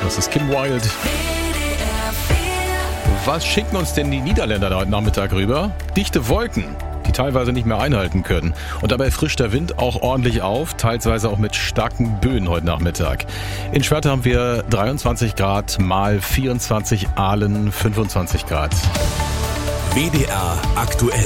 Das ist Kim Wilde. Was schicken uns denn die Niederländer da heute Nachmittag rüber? Dichte Wolken, die teilweise nicht mehr einhalten können. Und dabei frischt der Wind auch ordentlich auf, teilweise auch mit starken Böen heute Nachmittag. In Schwerte haben wir 23 Grad mal 24, Aalen 25 Grad. WDR aktuell.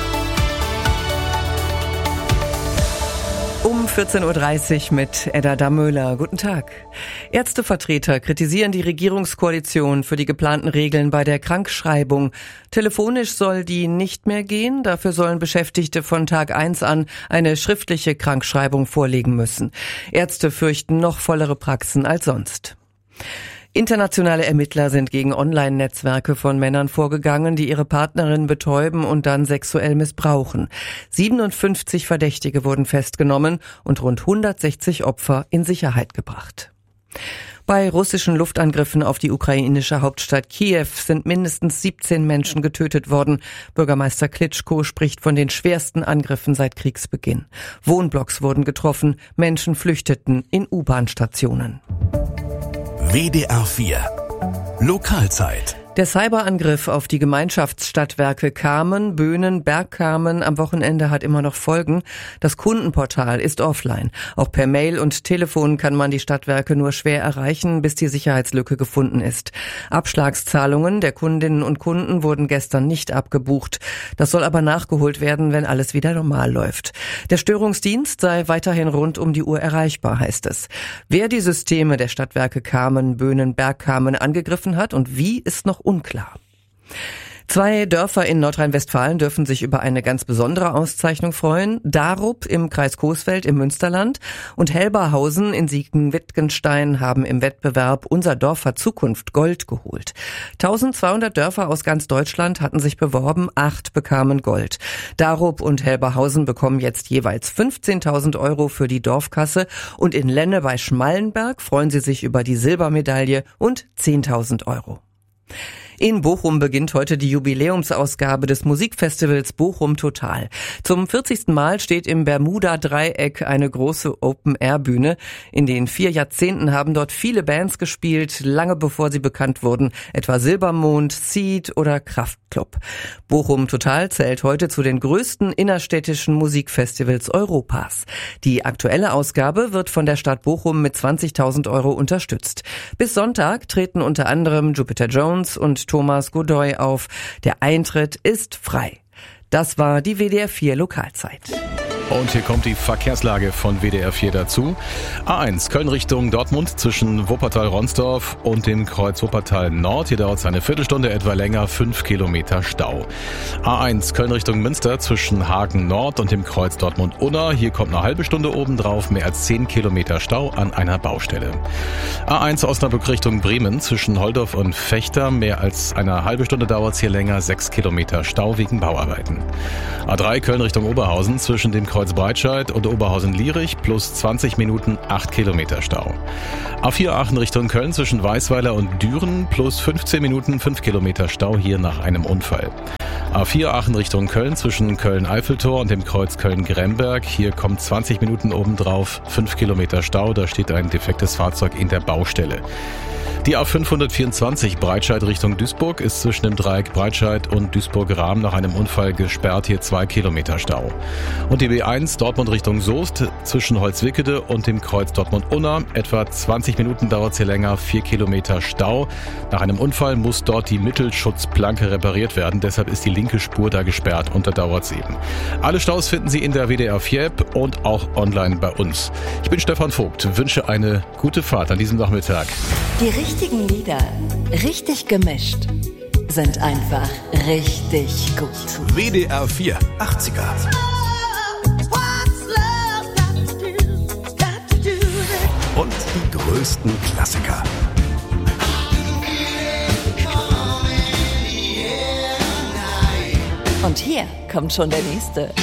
Um 14.30 Uhr mit Edda Damöhler. Guten Tag. Ärztevertreter kritisieren die Regierungskoalition für die geplanten Regeln bei der Krankschreibung. Telefonisch soll die nicht mehr gehen. Dafür sollen Beschäftigte von Tag 1 an eine schriftliche Krankschreibung vorlegen müssen. Ärzte fürchten noch vollere Praxen als sonst. Internationale Ermittler sind gegen Online-Netzwerke von Männern vorgegangen, die ihre Partnerin betäuben und dann sexuell missbrauchen. 57 Verdächtige wurden festgenommen und rund 160 Opfer in Sicherheit gebracht. Bei russischen Luftangriffen auf die ukrainische Hauptstadt Kiew sind mindestens 17 Menschen getötet worden. Bürgermeister Klitschko spricht von den schwersten Angriffen seit Kriegsbeginn. Wohnblocks wurden getroffen, Menschen flüchteten in U-Bahn-Stationen. WDR 4 Lokalzeit. Der Cyberangriff auf die Gemeinschaftsstadtwerke Kamen, Böhnen, Bergkamen am Wochenende hat immer noch Folgen. Das Kundenportal ist offline. Auch per Mail und Telefon kann man die Stadtwerke nur schwer erreichen, bis die Sicherheitslücke gefunden ist. Abschlagszahlungen der Kundinnen und Kunden wurden gestern nicht abgebucht. Das soll aber nachgeholt werden, wenn alles wieder normal läuft. Der Störungsdienst sei weiterhin rund um die Uhr erreichbar, heißt es. Wer die Systeme der Stadtwerke Kamen, Böhnen, Bergkamen angegriffen hat und wie, ist noch unklar. 2 Dörfer in Nordrhein-Westfalen dürfen sich über eine ganz besondere Auszeichnung freuen. Darup im Kreis Coesfeld im Münsterland und Helberhausen in Siegen-Wittgenstein haben im Wettbewerb Unser Dorf hat Zukunft Gold geholt. 1200 Dörfer aus ganz Deutschland hatten sich beworben, 8 bekamen Gold. Darup und Helberhausen bekommen jetzt jeweils 15.000 € für die Dorfkasse und in Lenne bei Schmallenberg freuen sie sich über die Silbermedaille und 10.000 €. In Bochum beginnt heute die Jubiläumsausgabe des Musikfestivals Bochum Total. Zum 40. Mal steht im Bermuda-Dreieck eine große Open-Air-Bühne. In den 4 Jahrzehnten haben dort viele Bands gespielt, lange bevor sie bekannt wurden, etwa Silbermond, Seed oder Kraftklub. Bochum Total zählt heute zu den größten innerstädtischen Musikfestivals Europas. Die aktuelle Ausgabe wird von der Stadt Bochum mit 20.000 € unterstützt. Bis Sonntag treten unter anderem Jupiter Jones und Thomas Godoy auf. Der Eintritt ist frei. Das war die WDR 4 Lokalzeit. Und hier kommt die Verkehrslage von WDR 4 dazu. A1 Köln Richtung Dortmund zwischen Wuppertal-Ronsdorf und dem Kreuz Wuppertal Nord. Hier dauert es eine Viertelstunde etwa länger, 5 Kilometer Stau. A1 Köln Richtung Münster zwischen Hagen Nord und dem Kreuz Dortmund-Unna. Hier kommt eine halbe Stunde obendrauf, mehr als 10 Kilometer Stau an einer Baustelle. A1 Osnabrück Richtung Bremen zwischen Holdorf und Vechta. Mehr als eine halbe Stunde dauert es hier länger, 6 Kilometer Stau wegen Bauarbeiten. A3 Köln Richtung Oberhausen zwischen dem Kreuz Breitscheid und Oberhausen-Lierich plus 20 Minuten 8 Kilometer Stau. A4 Aachen Richtung Köln zwischen Weißweiler und Düren plus 15 Minuten 5 Kilometer Stau hier nach einem Unfall. A4 Aachen Richtung Köln zwischen Köln-Eiffeltor und dem Kreuz Köln-Gremberg. Hier kommt 20 Minuten obendrauf, 5 Kilometer Stau. Da steht ein defektes Fahrzeug in der Baustelle. Die A524 Breitscheid Richtung Duisburg ist zwischen dem Dreieck Breitscheid und Duisburg-Rahm nach einem Unfall gesperrt, hier 2 Kilometer Stau. Und die B1 Dortmund Richtung Soest zwischen Holzwickede und dem Kreuz Dortmund-Unna. Etwa 20 Minuten dauert es hier länger, 4 Kilometer Stau. Nach einem Unfall muss dort die Mittelschutzplanke repariert werden, deshalb ist die linke Spur da gesperrt und da dauert es eben. Alle Staus finden Sie in der WDR 4 App und auch online bei uns. Ich bin Stefan Vogt, wünsche eine gute Fahrt an diesem Nachmittag. Die richtigen Lieder, richtig gemischt, sind einfach richtig gut. WDR 4 80er. Und die größten Klassiker. Und hier kommt schon der nächste.